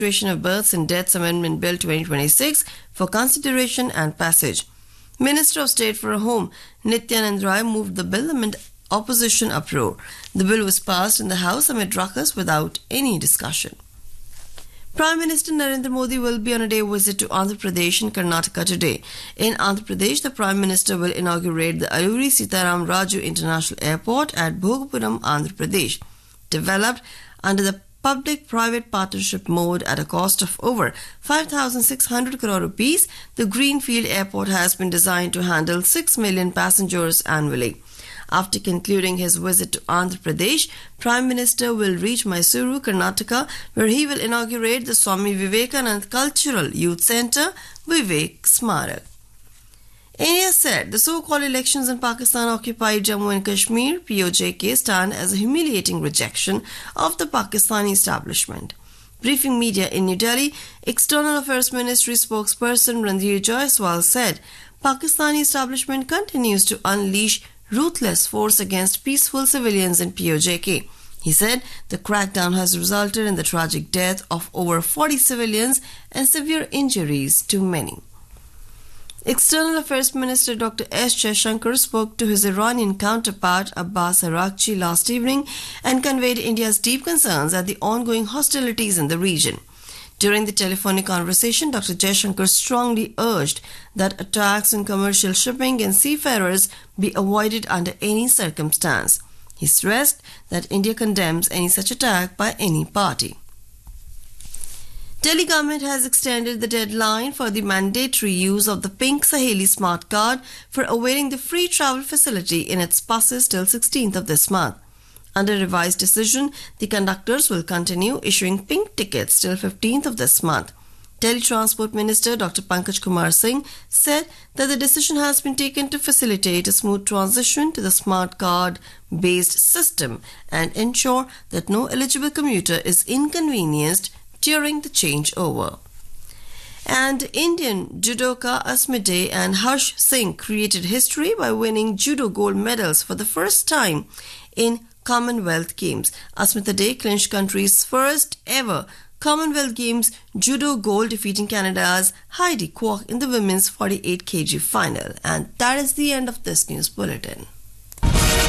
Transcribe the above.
Registration of Births and Deaths Amendment Bill 2026 for consideration and passage. Minister of State for Home Nityanand Rai moved the bill amid opposition uproar. The bill was passed in the House amid ruckus without any discussion. Prime Minister Narendra Modi will be on a day visit to Andhra Pradesh and Karnataka today. In Andhra Pradesh, the Prime Minister will inaugurate the Alluri Sitaram Raju International Airport at Bhogapuram, Andhra Pradesh. Developed under the public-private partnership mode at a cost of over 5,600 crore rupees, the Greenfield Airport has been designed to handle 6 million passengers annually. After concluding his visit to Andhra Pradesh, Prime Minister will reach Mysuru, Karnataka, where he will inaugurate the Swami Vivekanand Cultural Youth Centre, Vivek Smarak. India said the so-called elections in Pakistan-occupied Jammu and Kashmir (POJK) stand as a humiliating rejection of the Pakistani establishment. Briefing media in New Delhi, External Affairs Ministry spokesperson Randhir Jaiswal said Pakistani establishment continues to unleash ruthless force against peaceful civilians in POJK. He said the crackdown has resulted in the tragic death of over 40 civilians and severe injuries to many. External Affairs Minister Dr. S. Jaishankar spoke to his Iranian counterpart Abbas Araghchi last evening and conveyed India's deep concerns at the ongoing hostilities in the region. During the telephonic conversation, Dr. Jaishankar strongly urged that attacks on commercial shipping and seafarers be avoided under any circumstance. He stressed that India condemns any such attack by any party. Delhi government has extended the deadline for the mandatory use of the Pink Saheli smart card for availing the free travel facility in its buses till 16th of this month. Under revised decision, the conductors will continue issuing pink tickets till 15th of this month. Delhi Transport Minister Dr. Pankaj Kumar Singh said that the decision has been taken to facilitate a smooth transition to the smart card-based system and ensure that no eligible commuter is inconvenienced during the changeover. And Indian judoka Asmita and Harsh Singh created history by winning judo gold medals for the first time in Commonwealth Games. Asmita Dey clinched country's first ever Commonwealth Games judo gold, defeating Canada's Heidi Kwok in the women's 48 kg final. And that is the end of this news bulletin.